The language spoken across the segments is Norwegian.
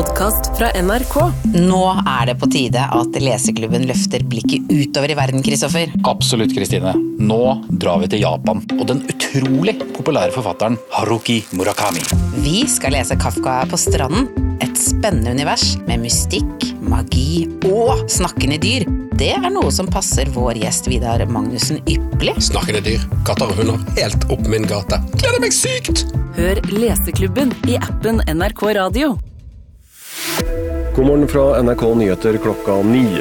podcast fra NRK. Nå det på tide at Leseklubben løfter blikket utover I verden, Kristoffer. Absolutt, Kristine. Nå drar vi til Japan, og den utrolig populære forfatteren Haruki Murakami. Vi skal lese Kafka på stranden, et spennende univers med mystikk, magi og snakkende dyr. Det noe som passer vår gjest Vidar Magnussen ypperlig. Snakkende dyr, katter og hunder, helt opp min gate. Gleder meg sykt! Hør Leseklubben I appen NRK Radio. God morgen fra NRK Nyheter klokka 9.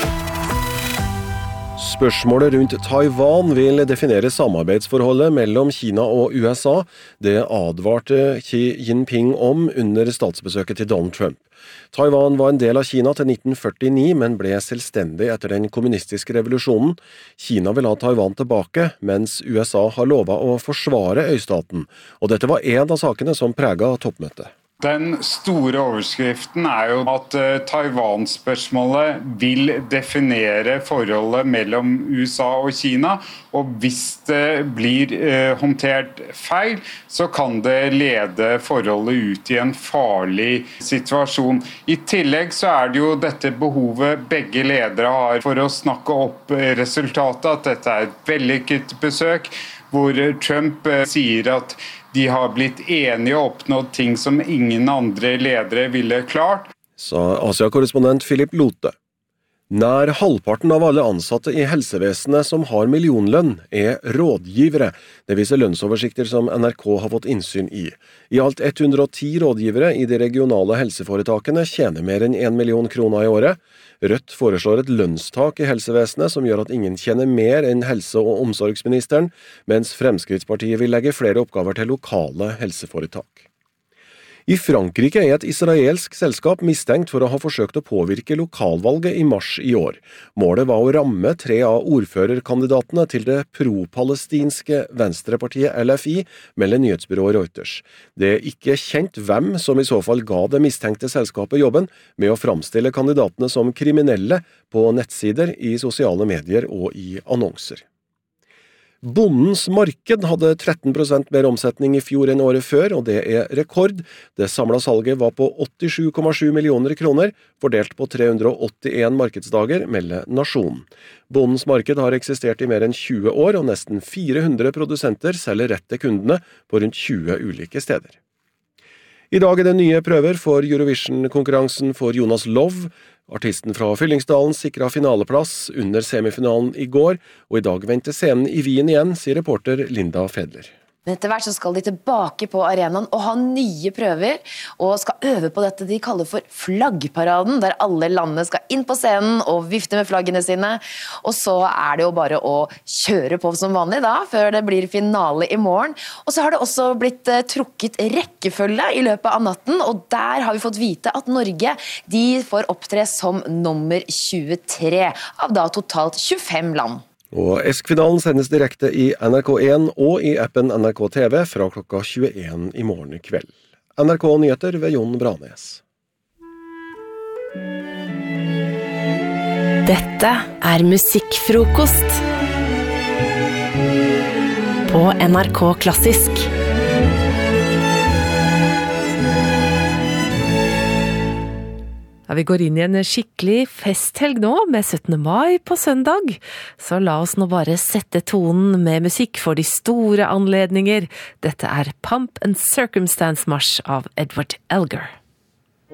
Spørsmålet rundt Taiwan vil definere samarbeidsforholdet mellom Kina og USA. Det advarte Xi Jinping om under statsbesøket til Donald Trump. Taiwan var en del av Kina til 1949, men ble selvstendig etter den kommunistiske revolusjonen. Kina vil ha Taiwan tilbake, mens USA har lovet å forsvare øystaten. Og dette var en av sakene som preget toppmøtet. Den store overskriften jo at Taiwan-spørsmålet vil definere forholdet mellom USA og Kina, og hvis det blir håndtert feil, så kan det lede forholdet ut I en farlig situasjon. I tillegg så det jo dette behovet begge ledere har for å snakke opp resultatet, at dette et vellykket besøk, hvor Trump sier at de har blitt enige og oppnådd ting som ingen andre ledere ville klart. Sa Asia-korrespondent Philip Lote. Nær halvparten av alle ansatte I helsevesenet som har millionlønn rådgivere. Det viser lønnsoversikter som NRK har fått innsyn I. I alt 110 rådgivere I de regionale helseforetakene tjener mer enn 1 million kroner I året. Rødt foreslår et lønnstak I helsevesenet som gjør at ingen tjener mer enn helse- og omsorgsministeren, mens Fremskrittspartiet vil legge flere oppgaver til lokale helseforetak. I Frankrike et israelsk selskap mistenkt for å ha forsøkt å påvirke lokalvalget I mars I år. Målet var å ramme 3 av ordførerkandidatene til det pro-palestinske venstrepartiet LFI, melder nyhetsbyrået Reuters. Det ikke kjent hvem som I så fall ga det mistenkte selskapet jobben med å framstille kandidatene som kriminelle på nettsider I sosiale medier og I annonser. Bondens marked hadde 13% mer omsetning I fjor enn året før, og det rekord. Det samlede salget var på 87,7 millioner kroner, fordelt på 381 markedsdager, melder Nasjonen. Bondens marked har eksistert I mer enn 20 år, og nesten 400 produsenter selger rett til kundene på rundt 20 ulike steder. I dag det nye prøver for Eurovision-konkurransen for Jonas Love. Artisten fra Fyllingsdalen sikret finaleplass under semifinalen I går, og I dag venter scenen I Wien igjen, sier reporter Linda Fedler. Men etter hvert så skal de tilbake på arenaen og ha nye prøver, og skal øve på dette de kaller for flaggparaden, der alle landene skal inn på scenen og vifte med flaggene sine. Og så det jo bare å kjøre på som vanlig da, før det blir finale I morgen. Og så har det også blitt trukket rekkefølge I løpet av natten, og der har vi fått vite at Norge, de får opptre som nummer 23 av da totalt 25 land. Og Eskfinalen sendes direkte I NRK1 og I appen NRK TV fra klokka 21 I morgen kveld. NRK Nyheter ved Jon Branes. Dette Musikkfrokost på NRK Klassisk. Ja, vi går inn I en skikkelig festhelg nå, med 17. mai på søndag. Så la oss nå bare sette tonen med musikk for de store anledninger. Dette Pomp and Circumstance March av Edward Elgar.